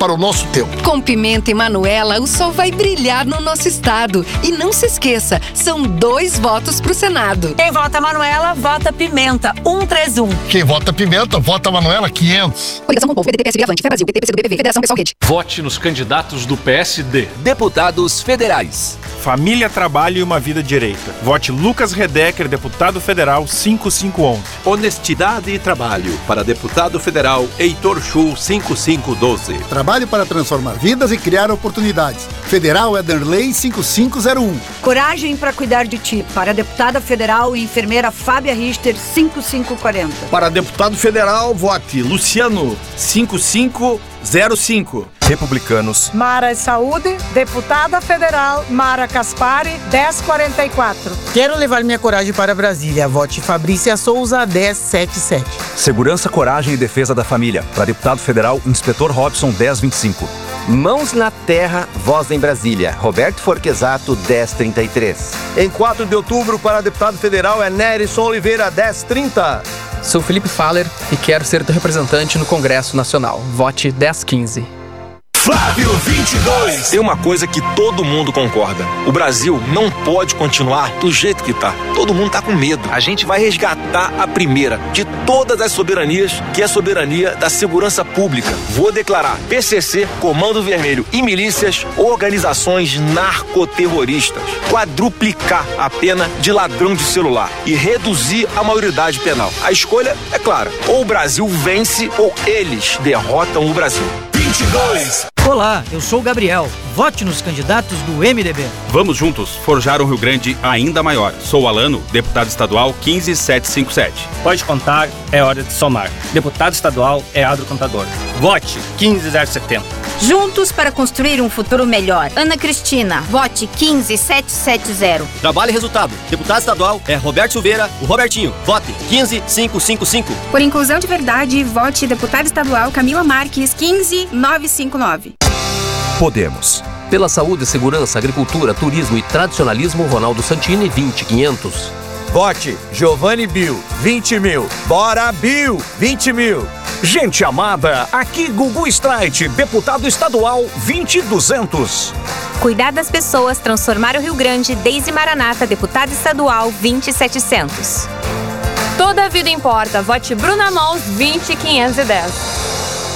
para o nosso tempo. Com Pimenta e Manuela, o sol vai brilhar no nosso estado. E não se esqueça, são 2 votos pro Senado. Quem vota Manuela, vota Pimenta, 131. Quem vota Pimenta, vota Manuela, 500. Coligação com o povo, PDT, PSB, Avante, Fé Brasil, PT, PCdoB, PV, Federação Pessoal Rede. Vote nos candidatos do PSD. Deputados federais. Família, Trabalho e uma Vida Direita. Vote Lucas Redecker, deputado federal 5511. Honestidade e Trabalho. Para deputado federal, Heitor Chu 5512. Trabalho para transformar vidas e criar oportunidades. Federal Ederley 5501. Coragem para cuidar de ti. Para deputada federal e enfermeira Fábia Richter, 5540. Para deputado federal, vote Luciano 5505. Republicanos. Mara Saúde, deputada federal Mara Caspari, 1044. Quero levar minha coragem para Brasília. Vote Fabrícia Souza, 1077. Segurança, Coragem e Defesa da Família. Para deputado federal, Inspetor Robson, 1025. Mãos na Terra, Voz em Brasília. Roberto Forquesato, 1033. Em 4 de outubro, para deputado federal, é Nerison Oliveira, 1030. Sou Felipe Faller e quero ser teu representante no Congresso Nacional. Vote 1015. Flávio 22. Tem uma coisa que todo mundo concorda: o Brasil não pode continuar do jeito que tá. Todo mundo tá com medo. A gente vai resgatar a primeira de todas as soberanias, que é a soberania da segurança pública. Vou declarar PCC, Comando Vermelho e milícias organizações narcoterroristas. Quadruplicar a pena de ladrão de celular e reduzir a maioridade penal. A escolha é clara: ou o Brasil vence ou eles derrotam o Brasil. 22. Olá, eu sou o Gabriel. Vote nos candidatos do MDB. Vamos juntos forjar um Rio Grande ainda maior. Sou o Alano, deputado estadual 15757. Pode contar, é hora de somar. Deputado estadual é Adro Contador. Vote 15070. Juntos para construir um futuro melhor. Ana Cristina, vote 15770. Trabalho e resultado. Deputado estadual é Roberto Silveira, o Robertinho. Vote 15555. Por inclusão de verdade, vote deputado estadual Camila Marques, 15959. Podemos. Pela saúde, segurança, agricultura, turismo e tradicionalismo, Ronaldo Santini, 20500. Vote Giovanni Bill, 20 mil. Bora Bill, 20 mil. Gente amada, aqui Gugu Streit, deputado estadual 20200. Cuidar das pessoas, transformar o Rio Grande, Deise Maranata, deputado estadual 20700. Toda a vida importa, vote Bruna Mons 20510.